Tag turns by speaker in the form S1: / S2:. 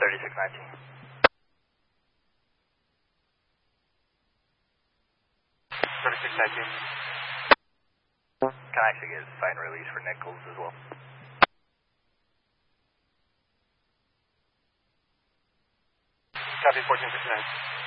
S1: 3619. 3619. Can I actually get a sign release for Nichols as well?
S2: Copy 1469.